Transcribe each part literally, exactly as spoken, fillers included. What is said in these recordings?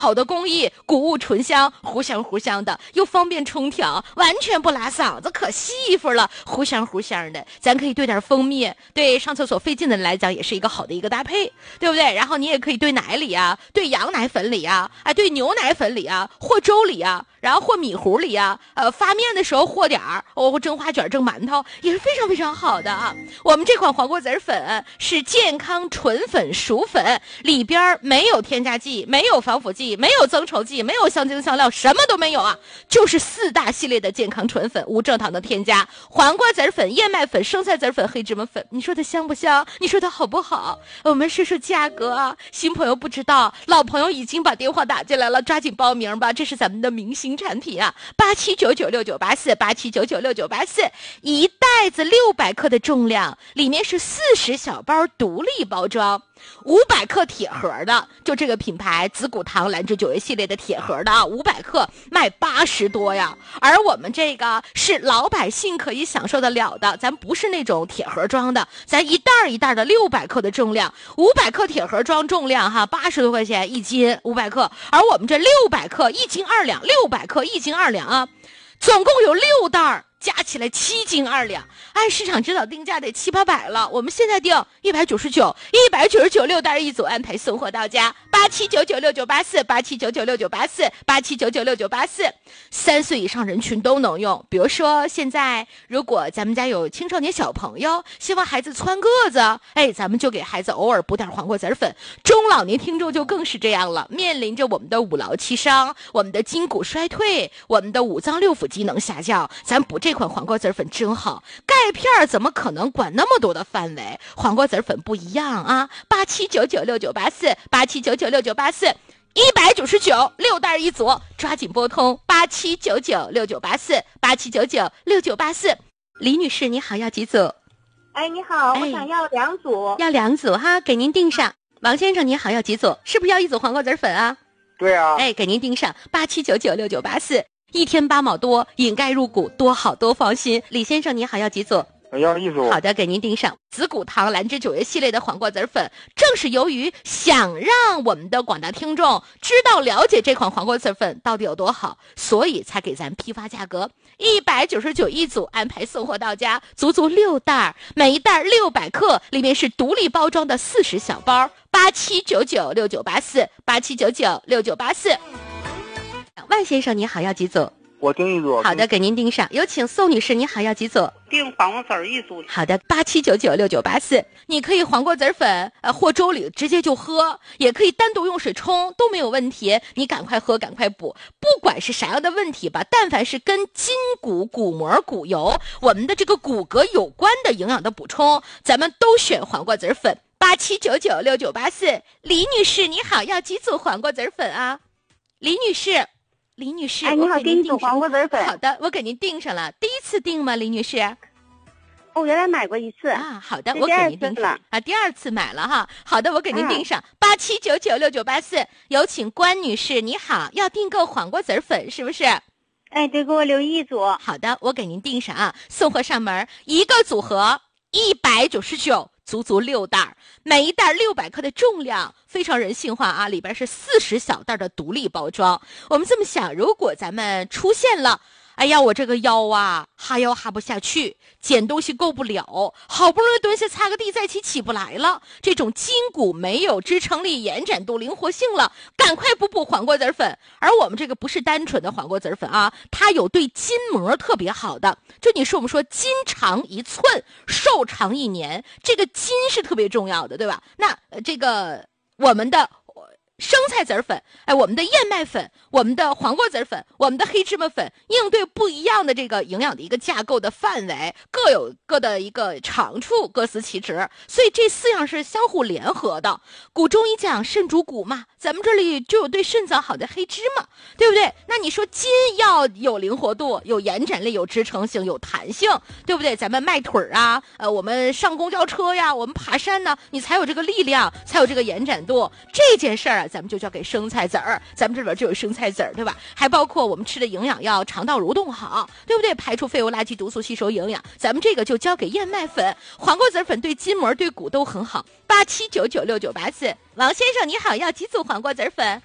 好的工艺，谷物醇香，糊香糊香的，又方便冲调，完全不拉嗓子，可细乎了，糊香糊香的。咱可以兑点蜂蜜，对上厕所费劲的人来讲也是一个好的一个搭配，对不对？然后你也可以兑奶里啊，兑羊奶粉里啊，哎，兑牛奶粉里啊，和粥里啊，然后和米糊里啊，呃，发面的时候和点儿，哦，蒸花卷、蒸馒头也是非常非常好的啊。我们这款黄瓜籽粉是健康纯粉薯粉，里边没有添加剂，没有防腐剂，没有增稠剂，没有香精香料，什么都没有啊，就是四大系列的健康纯粉，无蔗糖的添加。黄瓜籽粉、燕麦粉、生菜籽粉、黑芝麻粉，你说它香不香？你说它好不好？我们说说价格啊，新朋友不知道，老朋友已经把电话打进来了，抓紧报名吧，这是咱们的明星产品啊，八七九九六九八四，八七九九六九八四，一袋子六百克的重量，里面是四十小包独立包装。五百克铁盒的，就这个品牌紫骨堂兰芝九月系列的铁盒的啊，五百克卖八十多呀。而我们这个是老百姓可以享受得了的，咱不是那种铁盒装的，咱一袋一袋的六百克的重量，五百克铁盒装重量哈，八十多块钱一斤，五百克，而我们这六百克一斤二两，六百克一斤二两啊，总共有六袋。加起来七斤二两，按市场指导定价得七八百了。我们现在定一百九十九，一百九十九六袋一组，安排送货到家。八七九九六九八四，八七九九六九八四，八七九九六九八四。三岁以上人群都能用。比如说，现在如果咱们家有青少年小朋友，希望孩子蹿个子，哎，咱们就给孩子偶尔补点黄瓜籽粉。中老年听众就更是这样了，面临着我们的五劳七伤，我们的筋骨衰退，我们的五脏六腑机能下降，咱补这。这款黄瓜籽粉真好，钙片怎么可能管那么多的范围？黄瓜籽粉不一样啊！八七九九六九八四，八七九九六九八四，一百九十九六袋一组，抓紧拨通八七九九六九八四，八七九九六九八四。李女士，你好，要几组？ 哎，你好， 哎、 我想要两组。 要两组哈，给您订上。王先生，你好，要几组？是不是要一组黄瓜籽粉啊？ 对啊。 哎，给您订上八七九九六九八四。一天八毛多，引钙入骨，多好多放心。李先生，你好，要几组？ 要一组。 好的，给您订上紫骨堂兰芝九月系列的黄瓜籽粉。正是由于想让我们的广大听众知道了解这款黄瓜籽粉到底有多好，所以才给咱批发价格一百九十九一组，安排送货到家，足足六袋，每一袋六百克，里面是独立包装的四十小包。八七九九六九八四，八七九九六九八四。万先生，你好，要几组？ 我订一组。 好的，给您订上。有请宋女士，你好，要几组？ 订黄瓜籽一组。 好的，八七九九六九八四。你可以黄瓜籽粉呃和粥里直接就喝，也可以单独用水冲，都没有问题。你赶快喝，赶快补，不管是啥样的问题吧，但凡是跟筋骨、骨膜、骨油，我们的这个骨骼有关的营养的补充，咱们都选黄瓜籽粉。八七九九六九八四。李女士，你好，要几组黄瓜籽粉啊？李女士。李女士， 哎，你好，第一组黄瓜籽粉。 好的，我给您订上了。第一次订吗，李女士？ 我原来买过一次啊。好的，我给您订上啊。第二次买了哈。好的，我给您订上。八七九九六九八四。有请关女士，你好，要订购黄瓜籽粉是不是？ 哎，对，给我留一组。 好的，我给您订上啊。送货上门，一个组合一百九十九。足足六袋，每一袋六百克的重量，非常人性化啊！里边是四十小袋的独立包装。我们这么想，如果咱们出现了，哎呀，我这个腰啊，哈腰哈不下去，捡东西够不了，好不容易蹲下擦个地再起起不来了，这种筋骨没有支撑力、延展度、灵活性了，赶快补补黄瓜籽粉。而我们这个不是单纯的黄瓜籽粉啊，它有对筋膜特别好的。就你说我们说筋长一寸，寿长一年，这个筋是特别重要的，对吧？那、呃、这个我们的生菜籽粉，哎，我们的燕麦粉，我们的黄瓜籽粉，我们的黑芝麻粉，应对不一样的这个营养的一个架构的范围，各有各的一个长处，各司其职，所以这四样是相互联合的。古中医讲肾主骨嘛，咱们这里就有对肾脏好的黑芝麻，对不对？那你说筋要有灵活度，有延展力，有支撑性，有弹性，对不对？咱们迈腿啊，呃，我们上公交车呀，我们爬山呢，你才有这个力量，才有这个延展度。这件事儿啊，咱们就交给生菜籽儿，咱们这边就有生菜籽儿，对吧？还包括我们吃的营养要肠道蠕动好，对不对？排出废物垃圾、毒素，吸收营养，咱们这个就交给燕麦粉、黄瓜籽粉，对筋膜、对骨都很好。八七九九六九八四，王先生你好，要几组黄瓜籽粉？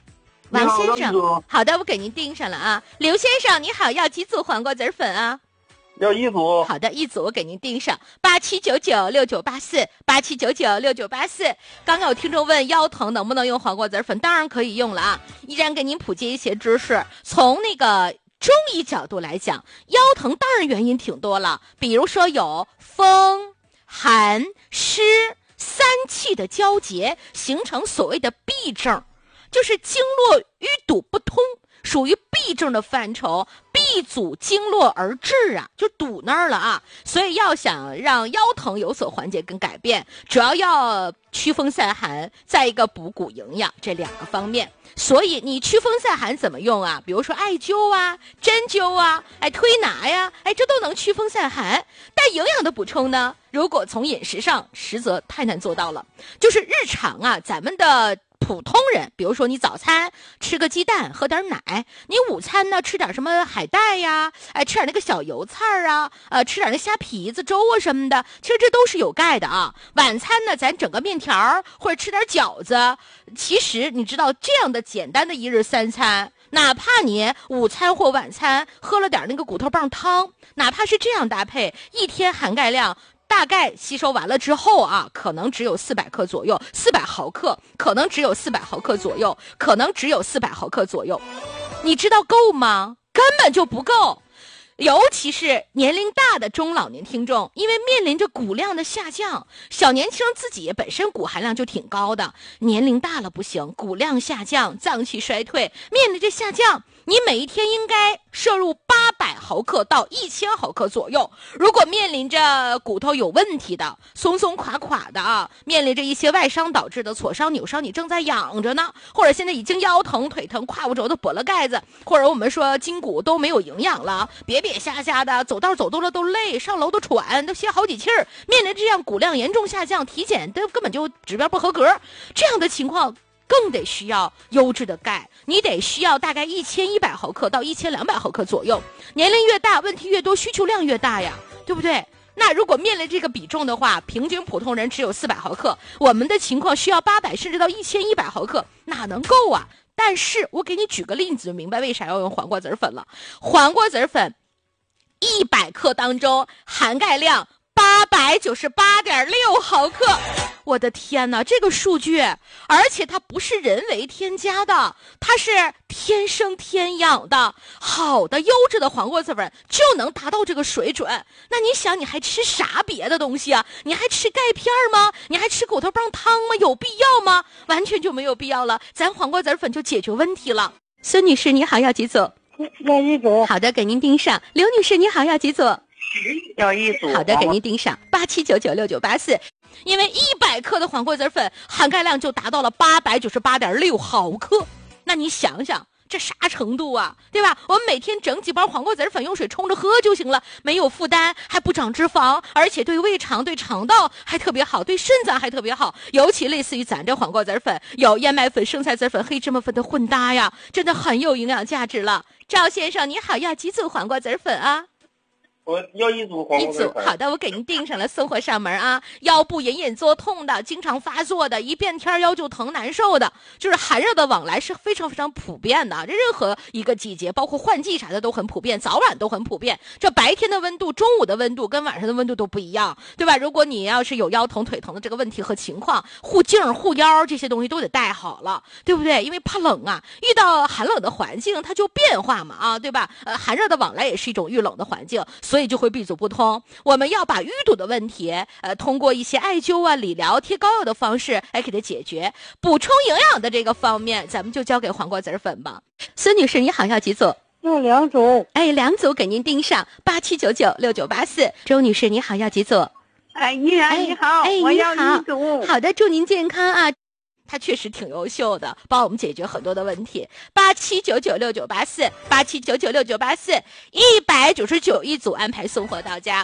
王先生你好，刘总， 好的，我给您盯上了啊。刘先生你好，要几组黄瓜子粉啊？ 要一组。 好的，一组我给您盯上，八七九九六九八四，八七九九六九八四。刚刚有听众问腰疼能不能用黄瓜子粉，当然可以用了啊。依然给您普及一些知识，从那个中医角度来讲，腰疼当然原因挺多了，比如说有风、寒、湿三气的交结，形成所谓的痹症，就是经络淤堵不通，属于痹症的范畴，闭阻经络而致啊，就堵那儿了啊。所以要想让腰疼有所缓解跟改变，主要要驱风散寒，再一个补骨营养这两个方面。所以你驱风散寒怎么用啊？比如说艾灸啊、针灸啊、哎推拿呀，哎这都能驱风散寒。但营养的补充呢，如果从饮食上，实则太难做到了。就是日常啊，咱们的普通人，比如说你早餐吃个鸡蛋喝点奶，你午餐呢吃点什么海带呀，哎吃点那个小油菜啊，呃吃点那虾皮子粥啊什么的，其实这都是有钙的啊。晚餐呢咱整个面条或者吃点饺子，其实你知道这样的简单的一日三餐，哪怕你午餐或晚餐喝了点那个骨头棒汤，哪怕是这样搭配，一天含钙量大概吸收完了之后啊，可能只有四百克左右，四百毫克，可能只有四百毫克左右，可能只有四百毫克左右。你知道够吗？根本就不够。尤其是年龄大的中老年听众，因为面临着骨量的下降，小年轻自己本身骨含量就挺高的，年龄大了不行，骨量下降，脏器衰退，面临着下降，你每一天应该摄入八百毫克到一千毫克左右。如果面临着骨头有问题的，松松垮垮的啊，面临着一些外伤导致的挫伤扭伤，你正在养着呢，或者现在已经腰疼腿疼胯骨轴都跛了盖子，或者我们说筋骨都没有营养了，别别瞎瞎的，走道走多了都累，上楼都喘，都歇好几气儿，面临着这样骨量严重下降，体检都根本就指标不合格，这样的情况更得需要优质的钙，你得需要大概一千一百毫克到一千两百毫克左右。年龄越大，问题越多，需求量越大呀，对不对？那如果面临这个比重的话，平均普通人只有四百毫克，我们的情况需要八百甚至到一千一百毫克，哪能够啊？但是我给你举个例子，就明白为啥要用黄瓜子粉了。黄瓜子粉一百克当中含钙量八百九十八点六毫克，我的天哪，这个数据，而且它不是人为添加的，它是天生天养的，好的优质的黄瓜子粉就能达到这个水准。那你想，你还吃啥别的东西啊？你还吃钙片吗？你还吃骨头棒汤吗？有必要吗？完全就没有必要了，咱黄瓜子粉就解决问题了。孙女士你好，要几组？ 要一组。 好的，给您盯上。刘女士你好，要几组？ 要一组。 好的，给您盯上。八七九九六九八四。因为一百克的黄瓜子粉含钙量就达到了八百九十八点六毫克，那你想想这啥程度啊，对吧？我们每天整几包黄瓜子粉用水冲着喝就行了，没有负担，还不长脂肪，而且对胃肠对肠道还特别好，对肾脏还特别好。尤其类似于咱这黄瓜子粉有燕麦粉、生菜籽粉、黑芝麻粉的混搭呀，真的很有营养价值了。赵先生你好，要几组黄瓜子粉啊？ 我要一组黄瓜子粉。 好的，我给您订上了，送货上门啊。腰部隐隐作痛的，经常发作的，一变天腰就疼难受的，就是寒热的往来是非常非常普遍的。这任何一个季节，包括换季啥的都很普遍，早晚都很普遍。这白天的温度、中午的温度跟晚上的温度都不一样，对吧？如果你要是有腰疼、腿疼的这个问题和情况，护颈、护腰这些东西都得带好了，对不对？因为怕冷啊，遇到寒冷的环境它就变化嘛，啊，对吧？呃，寒热的往来也是一种遇冷的环境，所以就会闭阻不通。我们要把淤堵的问题，呃，通过一些艾灸啊、理疗、贴膏药的方式来给它解决。补充营养的这个方面，咱们就交给黄瓜籽粉吧。孙女士，你好，要几组？ 要两组。 哎，两组给您盯上，八七九九六九八四。周女士，你好，要几组？ 哎，依然你好， 哎， 我要一组。 好的，祝您健康啊。他确实挺优秀的，帮我们解决很多的问题。八七九九六九八四，八七九九六九八四，一百九十九一组安排送货到家。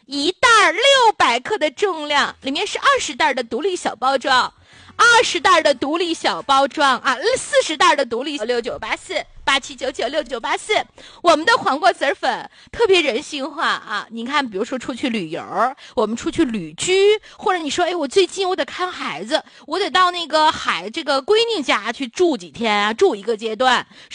一袋六百克的重量，里面是二十袋的独立小包装，二十袋的独立小包装啊，四十袋的独立六九八四八七九九六九八四。我们的黄瓜籽粉特别人性化啊！你看，比如说出去旅游，我们出去旅居，或者你说，哎，我最近我得看孩子，我得到那个孩这个闺女家去住几天啊，住一个阶段。